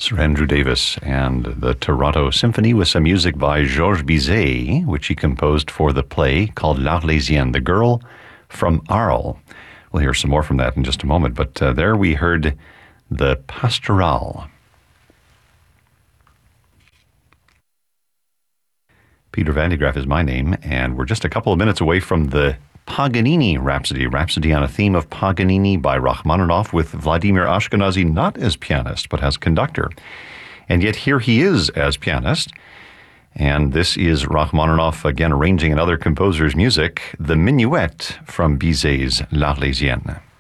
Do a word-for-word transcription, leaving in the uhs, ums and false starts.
Sir Andrew Davis and the Toronto Symphony with some music by Georges Bizet, which he composed for the play called L'Arlésienne, The Girl from Arles. We'll hear some more from that in just a moment, but uh, there we heard the Pastorale. Peter Van de Graaff is my name, and we're just a couple of minutes away from the Paganini Rhapsody, Rhapsody on a theme of Paganini by Rachmaninoff, with Vladimir Ashkenazy not as pianist, but as conductor. And yet here he is as pianist, and this is Rachmaninoff again arranging another composer's music, the Minuet from Bizet's L'Arlésienne.